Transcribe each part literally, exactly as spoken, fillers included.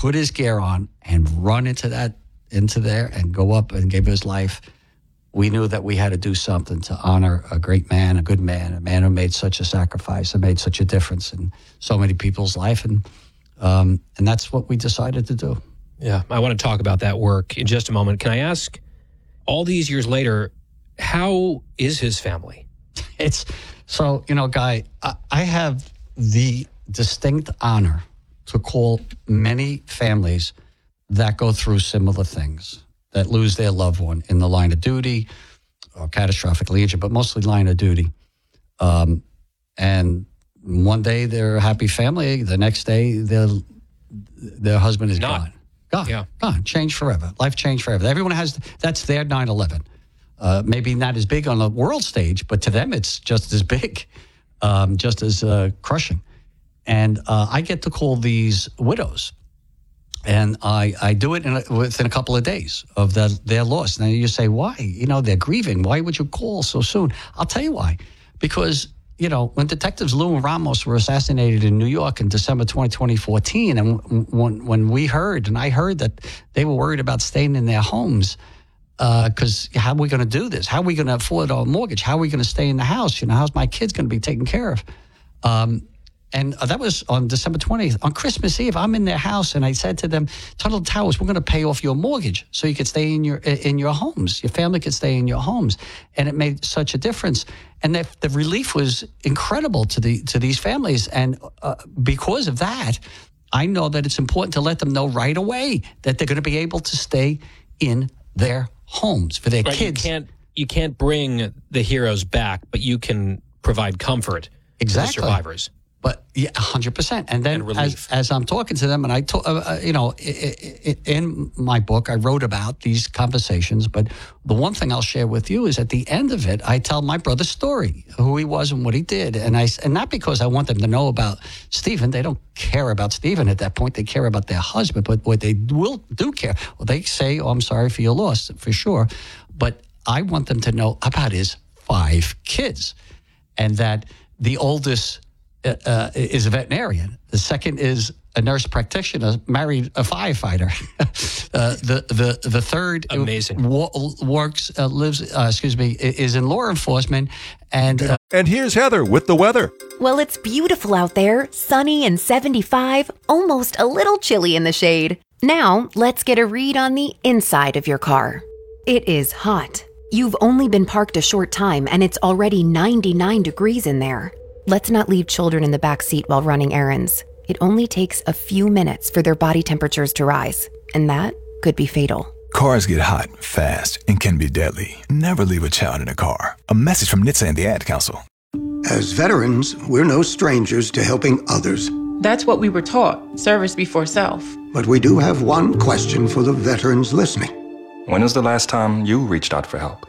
put his gear on and run into that into there and go up and give his life, we knew that we had to do something to honor a great man, a good man, a man who made such a sacrifice and made such a difference in so many people's life. And um, and that's what we decided to do. Yeah, I want to talk about that work in just a moment. Can I ask, all these years later, how is his family? It's so, you know, Guy, I, I have the distinct honor to call many families that go through similar things, that lose their loved one in the line of duty or catastrophically injured, but mostly line of duty. Um, and one day they're a happy family, the next day their their husband is Not. gone. Gone, Yeah. gone, changed forever. Life changed forever. Everyone has, that's their nine eleven. Uh, maybe not as big on the world stage, but to them it's just as big, um, just as uh, crushing. And uh, I get to call these widows. And I, I do it in a, within a couple of days of the, their loss. Now you say, why? You know, they're grieving. Why would you call so soon? I'll tell you why. Because, you know, when Detectives Lou and Ramos were assassinated in New York in December twentieth, twenty fourteen, and when, when we heard, and I heard that they were worried about staying in their homes, because uh, how are we going to do this? How are we going to afford our mortgage? How are we going to stay in the house? You know, how's my kids going to be taken care of? Um, And uh, that was on December twentieth. On Christmas Eve, I'm in their house, and I said to them, Tuttle Towers, we're going to pay off your mortgage so you could stay in your in your homes. Your family could stay in your homes. And it made such a difference. And the, the relief was incredible to the to these families. And uh, because of that, I know that it's important to let them know right away that they're going to be able to stay in their homes for their Right, kids. You can't, you can't bring the heroes back, but you can provide comfort Exactly. to the survivors. But yeah, one hundred percent. And then And as, as I'm talking to them, and I, to, uh, you know, I, I, in my book, I wrote about these conversations. But the one thing I'll share with you is at the end of it, I tell my brother's story, who he was and what he did. And I, and not because I want them to know about Stephen. They don't care about Stephen at that point. They care about their husband. But what they will do care, well, they say, oh, I'm sorry for your loss, for sure. But I want them to know about his five kids, and that the oldest Uh, is a veterinarian. The second is a nurse practitioner, married a firefighter. uh, the the the third Amazing. Wo- works uh, lives uh, excuse me is in law enforcement. And uh, and here's Heather with the weather. Well, it's beautiful out there, sunny and seventy-five, almost a little chilly in the shade. Now let's get a read on the inside of your car. It is hot. You've only been parked a short time, and it's already ninety-nine degrees in there. Let's not leave children in the back seat while running errands. It only takes a few minutes for their body temperatures to rise, and that could be fatal. Cars get hot, fast, and can be deadly. Never leave a child in a car. A message from N H T S A and the Ad Council. As veterans, we're no strangers to helping others. That's what we were taught, service before self. But we do have one question for the veterans listening. When was the last time you reached out for help?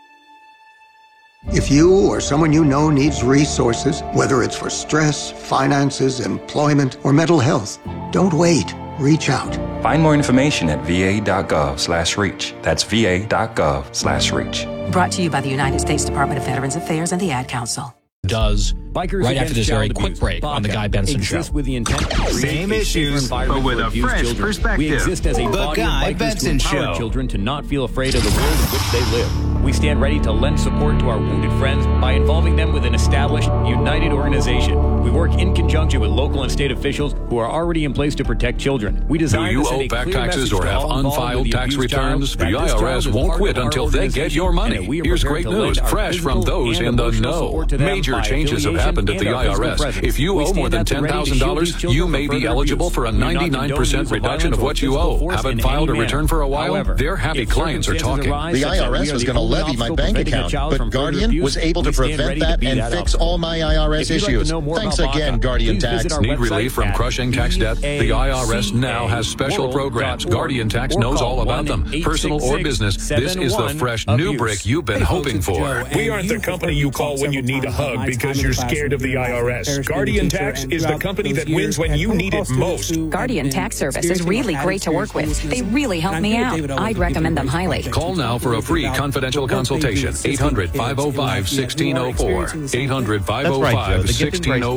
If you or someone you know needs resources, whether it's for stress, finances, employment, or mental health, don't wait. Reach out. Find more information at va.gov slash reach. That's va.gov slash reach. Brought to you by the United States Department of Veterans Affairs and the Ad Council. Does Bikers right after this very Child quick Abuse break on the Guy Benson Show. With the intent to Same issues, but with a fresh children. perspective. We exist as a The body Guy of bikers Benson to empower Show. children to not feel afraid of the world in which they live. We stand ready to lend support to our wounded friends by involving them with an established, united organization. We work in conjunction with local and state officials who are already in place to protect children. We Do design you to send owe a back clear taxes message or to have all involved unfiled with the tax abused returns? child The that this child I R S is won't part quit of our until they get your organization, and money. we are Here's prepared great to lend news, our fresh from physical those and in the emotional know. support to them Major by changes have happened at the affiliation I R and our S. physical If you presence. owe We more than stand ten at the ready to thousand dollars, shield these you children may from be further eligible abuse. for a We do not ninety-nine condone percent use of reduction violence of or what you physical owe. force Haven't in filed a any return manner. for a while? However, Their happy if clients are circumstances talking. arise The such that I R we S are was the going to only levy my obstacle bank preventing a account, child but from further Guardian abuse, was able to we stand prevent ready to that beat and that fix up. all my I R S If you'd like to issues. know more Thanks about again, BACA, Guardian please Tax. visit our Need website relief from at crushing tax debt? The I R S now has special programs. Guardian Tax knows all about them. Personal or business, this is the fresh new brick you've been hoping for. We aren't the company you call when you need a hug because you're scared of the I R S. Guardian Tax is the company that wins when you need it most. Guardian Tax Service is really great to work with. They really help me out. I'd recommend them highly. Call now for a free confidential consultation. eight hundred, five oh five, one six oh four. eight hundred, five oh five, one six oh four.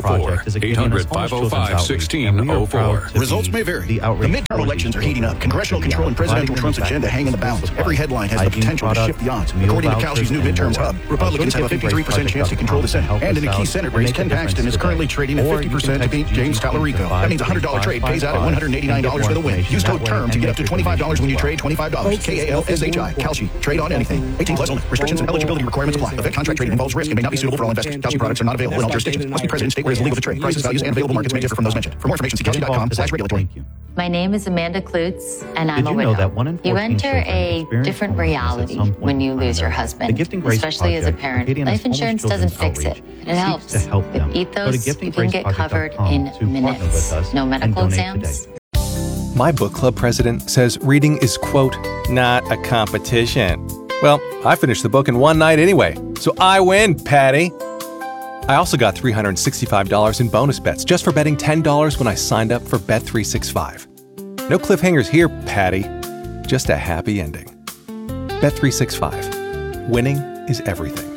four. eight hundred, five oh five, one six oh four. Results may vary. The, the midterm elections are heating up. Congressional control and presidential Trump's agenda hang in the balance. Every headline has the potential to shift the odds. According to Kalshi's new midterms hub, Republicans have a fifty-three percent chance to control the Senate. And in a key Senate race, Ken Paxton is currently trading at fifty percent to beat James Tallarico. That means a one hundred dollars trade pays out at one hundred eighty-nine dollars for the win. Use code TERM to get up to twenty-five dollars when you trade twenty-five dollars. K A L S H I. Kalshi. Trade on anything. eighteen plus only. Restrictions and eligibility requirements apply. Event contract trading involves risk and may not be suitable for all investors. Kalshi products are not available in all jurisdictions. Must be present in state where it is legal to trade. Prices, values, and available markets may differ from those mentioned. For more information, see kalshi dot com slash regulatory. My name is Amanda Klutz, and I'm Did a you widow. know that one in You fourteen enter children a experience different homelessness reality at some point when you in lose their your life. husband, The Gifting Grace especially as a Project, parent. Acadian Life Homeless insurance Children's doesn't fix it, Outreach but it helps. seeks to help them. With Go to Ethos, gifting you can grace get project dot covered com in to partner minutes. with us No and medical donate exams. today. My book club president says reading is, quote, not a competition. Well, I finished the book in one night anyway, so I win, Patty. I also got three hundred sixty-five dollars in bonus bets just for betting ten dollars when I signed up for Bet three sixty-five. No cliffhangers here, Patty. Just a happy ending. Bet three sixty-five. Winning is everything.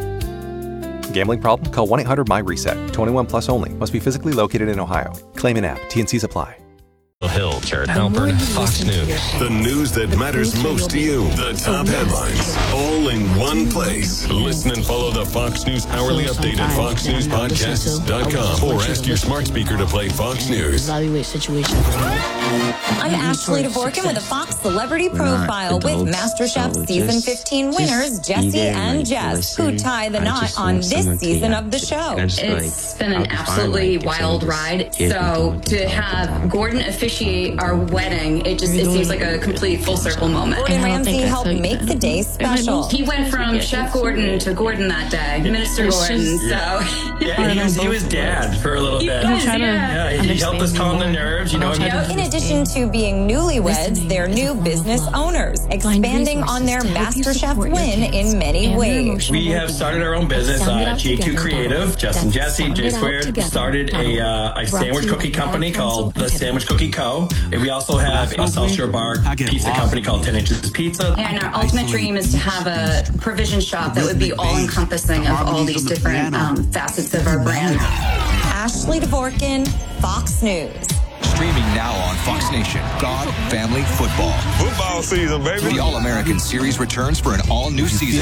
Gambling problem? Call one eight hundred my reset. twenty-one plus only. Must be physically located in Ohio. Claim in app. T and Cs apply. Hill, Jared Halpern, Fox News. The news that matters most to you. The top headlines, all in one place. Listen and follow the Fox News Hourly Update at fox news podcasts dot com or ask your smart speaker to play Fox News. Evaluate situations. I'm Ashley Dvorkin with a Fox Celebrity Profile with MasterChef Season fifteen winners Jesse and Jess, who tie the knot on this season of the show. It's been an absolutely wild ride. So to have Gordon officiate our wedding, it just it seems like a complete full circle moment. Gordon Ramsay helped make the day special. He went from Chef Gordon to Gordon that day, Minister Gordon. So yeah, he was, he was dad for a little bit. Was, yeah. yeah, he helped us calm the nerves, you know. Yep. In addition to being newlyweds, they're new business owners, expanding on their MasterChef win in many ways. We have started our own business, uh, G two Creative. Jess and Jesse, J Squared, started a, uh, a sandwich cookie company called The Sandwich Cookie Co. And we also have a South Shore Bar pizza company called ten inches Pizza. And our ultimate dream is to have a provision shop that would be all-encompassing of all these different um, facets of our brand. Ashley Dvorkin, Fox News. Streaming now on Fox Nation. God, Family, Football. Football season, baby. The All-American Series returns for an all-new season.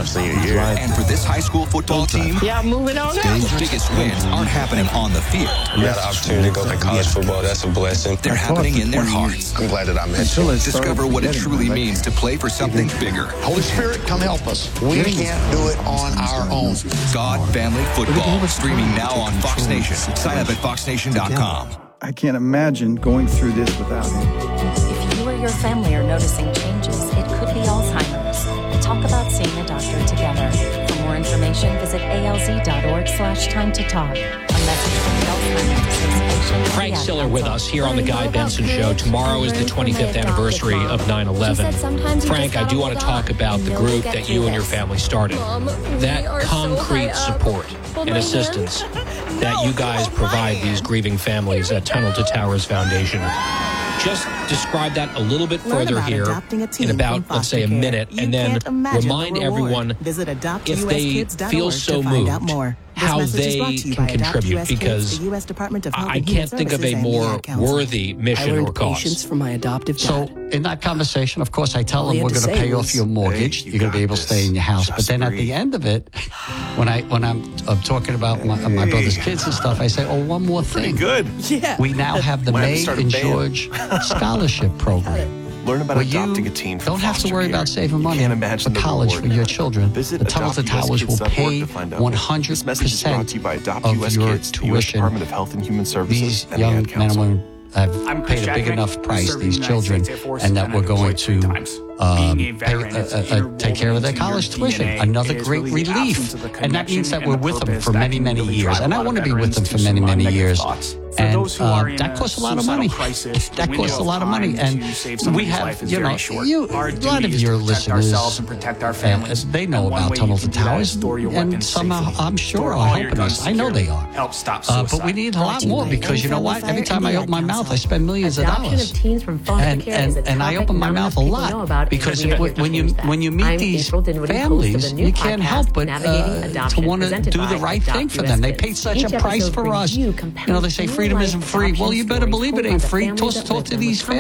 And for this high school football team, yeah, moving on now. The biggest wins aren't happening on the field. We got the opportunity to go play college football. That's a blessing. They're happening in their hearts. I'm glad that I met you. Discover what it truly means to play for something bigger. Holy Spirit, come help us. We can't do it on our own. God, Family, Football. Streaming now on Fox Nation. Sign up at fox nation dot com. I can't imagine going through this without him. If you or your family are noticing changes, it could be Alzheimer's. Talk about seeing a doctor together. For more information, visit alz.org slash time to talk. A message from the Alzheimer's Association. Frank Stiller with us here on the Guy Benson Show. Tomorrow is the twenty-fifth anniversary of nine eleven. Frank, I do want to talk about the group that you and your family started. That concrete support and assistance that you guys provide these grieving families at Tunnel to Towers Foundation. Just describe that a little bit further here in about, let's say, a minute, and then remind everyone if they feel so moved, how they can contribute, because I can't think of a more worthy mission or cause. From my adoptive dad. So in that conversation, of course, I tell them we're going to pay off your mortgage. You're going to be able to stay in your house. But then at the end of it, when I when I'm, I'm talking about my, my brother's kids and stuff, I say, oh, one more thing. Good. Yeah. We now have the May and George Scholarship Program. Learn about where adopting you a teen don't have to foster worry care. about saving money Can't imagine for the college reward. for your children. Visit The Tunnel to Towers will pay one hundred percent of your tuition. Department of Health and Human Services These and young the Ad men and Council. women have paid a big enough price, these children, and that we're going to um, pay, uh, uh, take care of their college tuition. Another great relief. And that means that we're with them for many, many years. And I want to be with them for many, many years. For and those who uh, are in that costs a lot of money. Crisis, that costs a lot of money, and we have, you know, you, a lot of your listeners, and protect our families. Uh, they know about Tunnel to Towers, and somehow I'm sure are helping us. I know they are. Help stop suicide. Uh, but we need a lot more because you know what? Every time I open my mouth, I spend millions of dollars. And and, and I open my mouth a lot because when you when you meet these families, you can't help but uh, to want to do the right thing for them. They pay such a price for us. You know, they say freedom isn't free. Well, you better believe it ain't free. Talk, talk to these families.